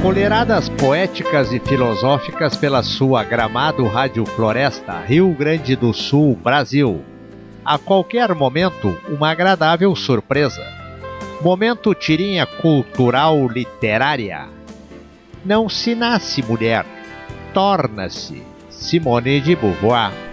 Colheradas poéticas e filosóficas pela sua Gramado Rádio Floresta, Rio Grande do Sul, Brasil. A qualquer momento, uma agradável surpresa. Momento tirinha cultural literária. Não se nasce mulher, torna-se Simone de Beauvoir.